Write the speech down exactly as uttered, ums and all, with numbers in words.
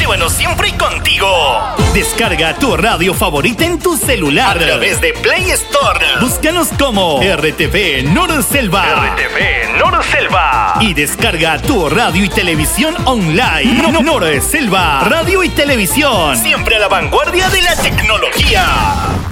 bueno siempre contigo. Descarga tu radio favorita en tu celular a través de Play Store. Búscanos como R T V Norselva. R T V Norselva. Y descarga tu radio y televisión online. No, Norselva, radio y televisión. Siempre a la vanguardia de la tecnología.